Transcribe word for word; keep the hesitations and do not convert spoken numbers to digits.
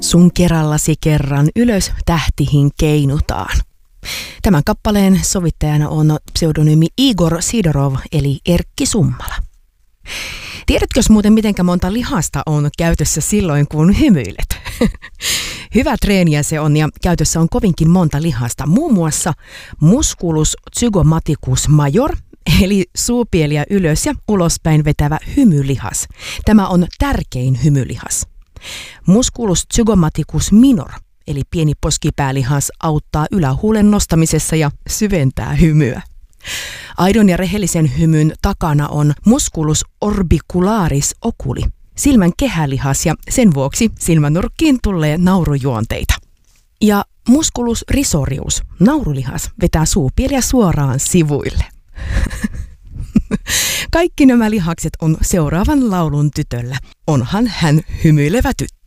Sun kerrallasi kerran ylös tähtihin keinutaan. Tämän kappaleen sovittajana on pseudonyymi Igor Sidorov eli Erkki Summala. Tiedätkö muuten, mitenkä monta lihasta on käytössä silloin, kun hymyilet? Hyvä treeniä se on ja käytössä on kovinkin monta lihasta. Muun muassa musculus zygomaticus major, eli suupieliä ylös ja ulospäin vetävä hymylihas. Tämä on tärkein hymylihas. Musculus zygomaticus minor, eli pieni poskipäälihas, auttaa ylähuulen nostamisessa ja syventää hymyä. Aidon ja rehellisen hymyn takana on musculus orbicularis oculi, silmän kehälihas, ja sen vuoksi silmänurkkiin tulee naurujuonteita. Ja musculus risorius, naurulihas, vetää suupieliä suoraan sivuille. Kaikki nämä lihakset on seuraavan laulun tytöllä. Onhan hän hymyilevä tyttö.